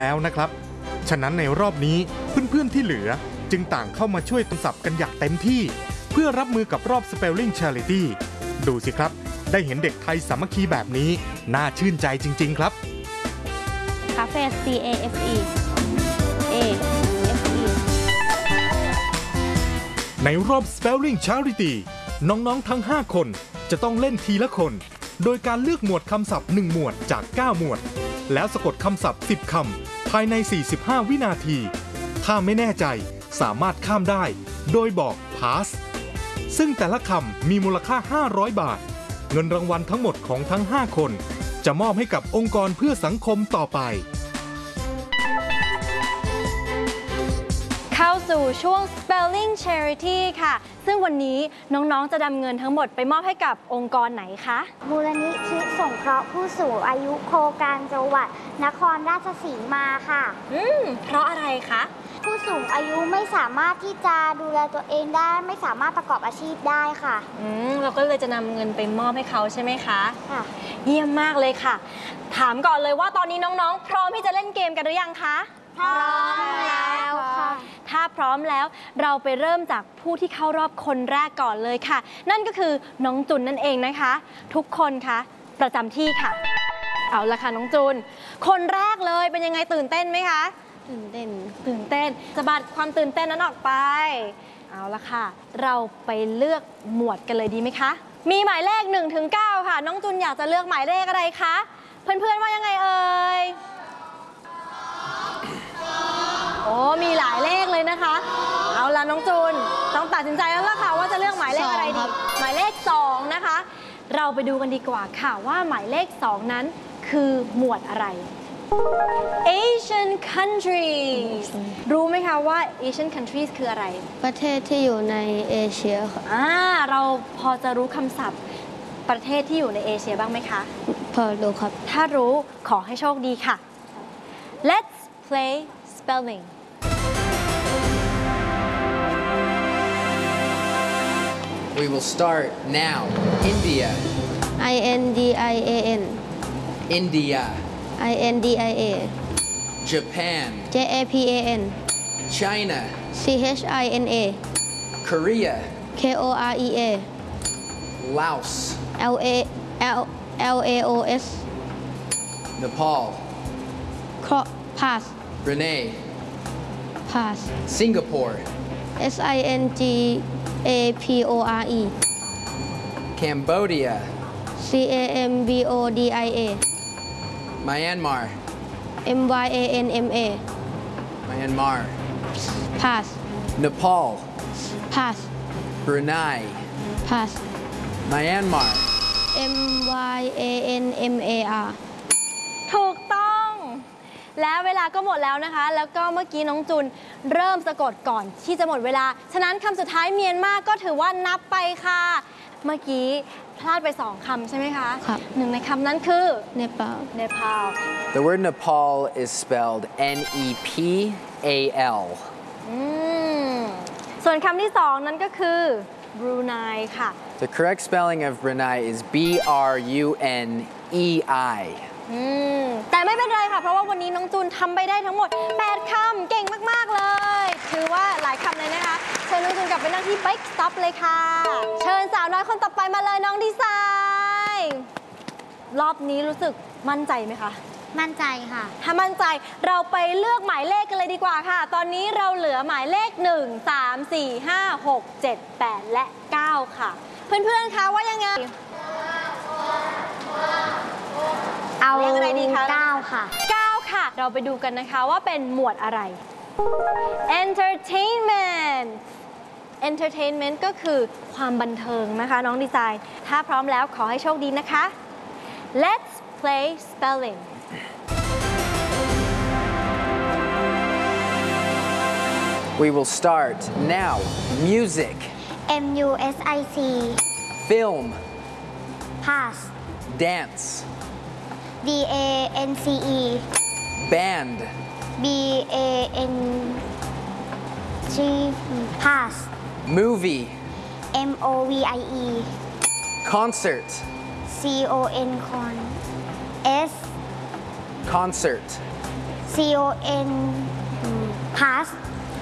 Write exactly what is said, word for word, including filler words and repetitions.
แล้วนะครับฉะนั้นในรอบนี้เพื่อนๆที่เหลือจึงต่างเข้ามาช่วยตำศัพท์กันอย่างเต็มที่เพื่อรับมือกับรอบ Spelling Charity ดูสิครับได้เห็นเด็กไทยสามัคคีแบบนี้น่าชื่นใจจริงๆครับคาเฟ่ C A F E A F E ในรอบ Spelling Charity น้องๆทั้งห้าคนจะต้องเล่นทีละคนโดยการเลือกหมวดคำศัพท์หนึ่งหมวดจากเก้าหมวดแล้วสะกดคำศัพท์สิบคำภายในสี่สิบห้าวินาทีถ้าไม่แน่ใจสามารถข้ามได้โดยบอก pass ซึ่งแต่ละคำมีมูลค่าห้าร้อยบาทเงินรางวัลทั้งหมดของทั้งห้าคนจะมอบให้กับองค์กรเพื่อสังคมต่อไปเข้าสู่ช่วง Spelling Charity ค่ะซึ่งวันนี้น้องๆจะนำเงินทั้งหมดไปมอบให้กับองค์กรไหนคะมูลนิธิสงเคราะห์ผู้สูงอายุโครงการจังหวัดนครราชสีมาค่ะอืมเพราะอะไรคะผู้สูงอายุไม่สามารถที่จะดูแลตัวเองได้ไม่สามารถประกอบอาชีพได้ค่ะอืมเราก็เลยจะนำเงินไปมอบให้เขาใช่ไหมคะค่ะเยี่ยมมากเลยค่ะถามก่อนเลยว่าตอนนี้น้องๆพร้อมที่จะเล่นเกมกันหรือยังคะพร้อมแล้วค่ะถ้าพร้อมแล้วเราไปเริ่มจากผู้ที่เข้ารอบคนแรกก่อนเลยค่ะนั่นก็คือน้องจุนนั่นเองนะคะทุกคนคะประจำที่ค่ะเอาละค่ะน้องจุนคนแรกเลยเป็นยังไงตื่นเต้นไหมคะตื่นเต้นตื่นเต้นสะบัดความตื่นเต้นนั้นออกไปเอาละค่ะเราไปเลือกหมวดกันเลยดีไหมคะมีหมายเลขหนึ่งถึงเก้าค่ะน้องจุนอยากจะเลือกหมายเลขอะไรคะเพื่อนๆว่ายังไงเอ่ยโอ้มีหลายเลขเลยนะคะเอาล่ะน้องจูนต้องตัดสินใจแล้วล่ะค่ะว่าจะเลือกหมายเลขอะไรดีหมายเลขสองนะคะเราไปดูกันดีกว่าค่ะว่าหมายเลขสองนั้นคือหมวดอะไร Asian countries รู้ไหมคะว่า Asian countries คืออะไรประเทศที่อยู่ในเอเชียค่ะอ่าเราพอจะรู้คำศัพท์ประเทศที่อยู่ในเอเชียบ้างไหมคะพอรู้ครับถ้ารู้ขอให้โชคดีค่ะ Let's play spelling We will start now. India. I N D I A N. India. I N D I A. Japan. J A P A N. China. C H I N A. Korea. K O R E A. Laos. L A L L A O S. Nepal. Pass. Brunei. Pass. Singapore. S I N G A P O R E. Cambodia. C A M B O D I A. Myanmar. M Y A N M A. Myanmar. Pass. Nepal. Pass. Brunei. Pass. Myanmar. M Y A N M A R ถูกต้องแล้วเวลาก็หมดแล้วนะคะแล้วก็เมื่อกี้น้องจุนเริ่มสะกดก่อนที่จะหมดเวลาฉะนั้นคำสุดท้ายเมียนมาก็ถือว่านับไปค่ะเมื่อกี้พลาดไปสองคำใช่ไหมคะครับหนึ่งในคำนั้นคือเนปาลเนปาล The word Nepal is spelled N E P A L อืมส่วนคำที่สองนั้นก็คือบรูไนค่ะ The correct spelling of Brunei is B R U N E I อืมแต่ไม่เป็นไรค่ะเพราะว่าวันนี้น้องจูนทำไปได้ทั้งหมดแปดคำเก่งมากๆเลยถือว่าหลายคำเลยนะคะเชิญน้องจูนกลับไปนั่งที่ Bike Stop เลยค่ะเชิญสาวน้อยคนต่อไปมาเลยน้องดีไซน์รอบนี้รู้สึกมั่นใจไหมคะมั่นใจค่ะถ้ามั่นใจเราไปเลือกหมายเลขกันเลยดีกว่าค่ะตอนนี้เราเหลือหมายเลขหนึ่ง สาม สี่ ห้า หก เจ็ด แปดและเก้าค่ะเพื่อนๆคะว่ายังไงเอาเลขอะไรดีคะเก้าค่ะเก้าค่ะเราไปดูกันนะคะว่าเป็นหมวดอะไร Entertainment Entertainment ก็คือความบันเทิงนะคะน้องดีไซน์ถ้าพร้อมแล้วขอให้โชคดีนะคะ Let's play spelling We will start now. Music. M U S I C. Film. Pass. Dance. D A N C E. Band. B A N G. Pass. Movie. M O V I E. Concert. C O N Con. S. Concert. C C O N pass